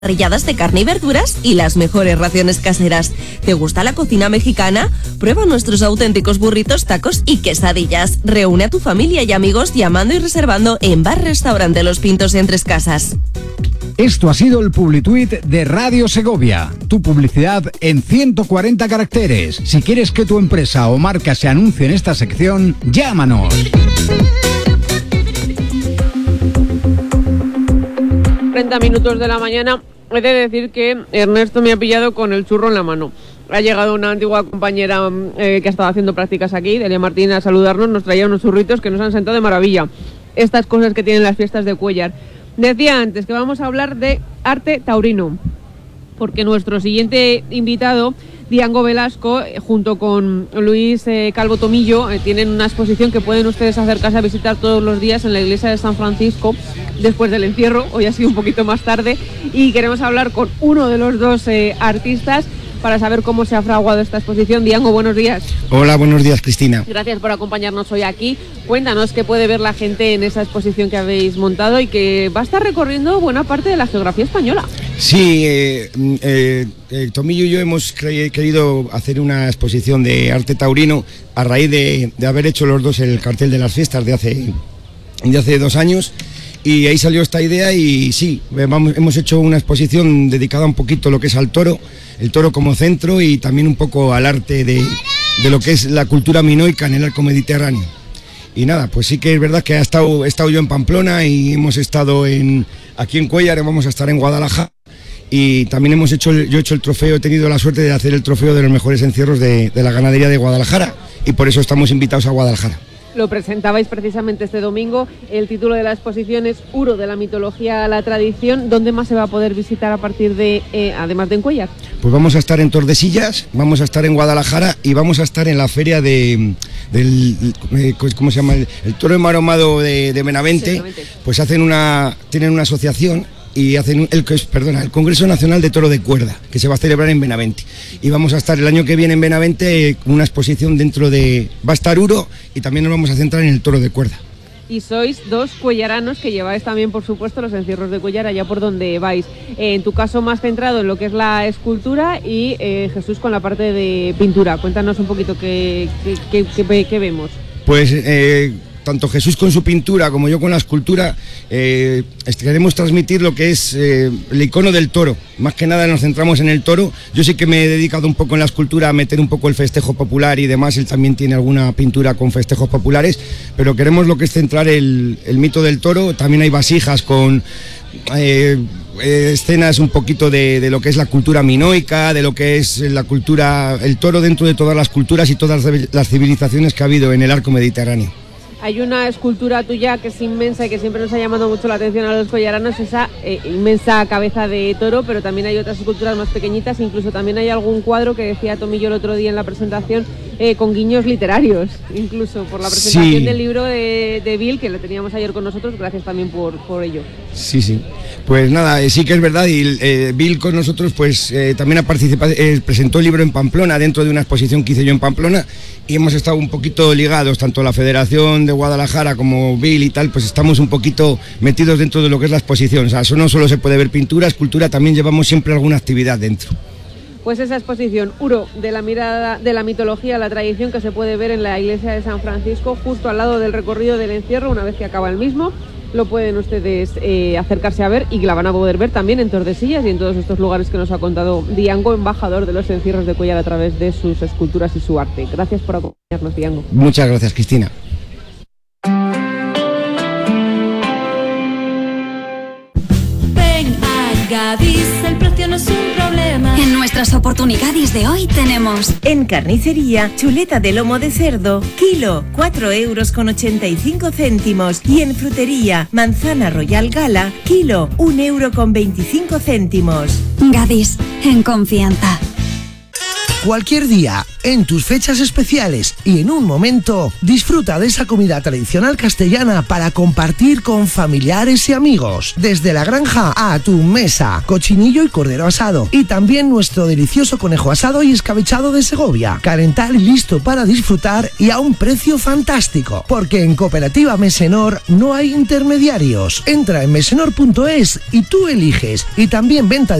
parrilladas de carne y verduras y las mejores raciones caseras. ¿Te gusta la cocina mexicana? Prueba nuestros auténticos burritos, tacos y quesadillas. Reúne a tu familia y amigos llamando y reservando en Bar Restaurante Los Pintos en Tres Casas. Esto ha sido el Publituit de Radio Segovia. Tu publicidad en 140 caracteres. Si quieres que tu empresa o marca se anuncie en esta sección, llámanos. 30 minutos de la mañana. He de decir que Ernesto me ha pillado con el churro en la mano. Ha llegado una antigua compañera que ha estado haciendo prácticas aquí, Delia Martín, a saludarnos. Nos traía unos churritos que nos han sentado de maravilla. Estas cosas que tienen las fiestas de Cuéllar. Decía antes que vamos a hablar de arte taurino, porque nuestro siguiente invitado, Diango Velasco, junto con Luis Calvo Tomillo, tienen una exposición que pueden ustedes acercarse a visitar todos los días en la iglesia de San Francisco, después del encierro. Hoy ha sido un poquito más tarde y queremos hablar con uno de los dos artistas para saber cómo se ha fraguado esta exposición. Diango, buenos días. Hola, buenos días, Cristina. Gracias por acompañarnos hoy aquí. Cuéntanos qué puede ver la gente en esa exposición que habéis montado y que va a estar recorriendo buena parte de la geografía española. Sí, Tomillo y yo hemos querido hacer una exposición de arte taurino a raíz de haber hecho los dos el cartel de las fiestas de hace 2 años. Y ahí salió esta idea y sí, hemos hecho una exposición dedicada un poquito a lo que es al toro, el toro como centro y también un poco al arte de lo que es la cultura minoica en el arco mediterráneo. Y nada, pues sí que es verdad que he estado yo en Pamplona y hemos estado aquí en Cuéllar, vamos a estar en Guadalajara y también yo he hecho el trofeo, he tenido la suerte de hacer el trofeo de los mejores encierros de la ganadería de Guadalajara y por eso estamos invitados a Guadalajara. Lo presentabais precisamente este domingo. El título de la exposición es Uro, de la mitología a la tradición. ¿Dónde más se va a poder visitar a partir de, además de en Cuéllar? Pues vamos a estar en Tordesillas, vamos a estar en Guadalajara y vamos a estar en la feria ¿cómo se llama? El toro enmaromado de Benavente. Pues tienen una asociación y hacen el Congreso Nacional de Toro de Cuerda, que se va a celebrar en Benavente. Y vamos a estar el año que viene en Benavente con una exposición va a estar Uro y también nos vamos a centrar en el toro de cuerda. Y sois dos cuellaranos que lleváis también, por supuesto, los encierros de Cuéllar allá por donde vais. En tu caso más centrado en lo que es la escultura y Jesús con la parte de pintura. Cuéntanos un poquito qué vemos. Pues tanto Jesús con su pintura como yo con la escultura queremos transmitir lo que es el icono del toro. Más que nada nos centramos en el toro. Yo sí que me he dedicado un poco en la escultura a meter un poco el festejo popular y demás. Él también tiene alguna pintura con festejos populares, pero queremos lo que es centrar el mito del toro. También hay vasijas con escenas un poquito de lo que es la cultura minoica, de lo que es la cultura, el toro dentro de todas las culturas y todas las civilizaciones que ha habido en el arco mediterráneo. Hay una escultura tuya que es inmensa y que siempre nos ha llamado mucho la atención a los cuellaranos, esa inmensa cabeza de toro, pero también hay otras esculturas más pequeñitas, incluso también hay algún cuadro que decía Tomillo el otro día en la presentación, con guiños literarios, incluso por la presentación del libro de Bill, que lo teníamos ayer con nosotros, gracias también por ello. Sí, pues nada, sí que es verdad, y Bill con nosotros pues también ha participado, presentó el libro en Pamplona, dentro de una exposición que hice yo en Pamplona, y hemos estado un poquito ligados, tanto la Federación de Guadalajara como Bill y tal, pues estamos un poquito metidos dentro de lo que es la exposición. O sea, eso no solo se puede ver pintura, escultura, también llevamos siempre alguna actividad dentro. Pues esa exposición, Uro, de la mirada de la mitología a la tradición, que se puede ver en la iglesia de San Francisco, justo al lado del recorrido del encierro, una vez que acaba el mismo. Lo pueden ustedes acercarse a ver y la van a poder ver también en Tordesillas y en todos estos lugares que nos ha contado Diango, embajador de los encierros de Cuéllar a través de sus esculturas y su arte. Gracias por acompañarnos, Diango. Muchas gracias, Cristina. Gadis, el precio no es un problema. En nuestras oportunidades de hoy tenemos: en carnicería, chuleta de lomo de cerdo, kilo, 4,85 €. Y en frutería, manzana Royal Gala, kilo, 1,25 €. Gadis, en confianza. Cualquier día, en tus fechas especiales y en un momento, disfruta de esa comida tradicional castellana para compartir con familiares y amigos. Desde la granja a tu mesa, cochinillo y cordero asado. Y también nuestro delicioso conejo asado y escabechado de Segovia. Calentar y listo para disfrutar y a un precio fantástico. Porque en Cooperativa Mesenor no hay intermediarios. Entra en mesenor.es y tú eliges. Y también venta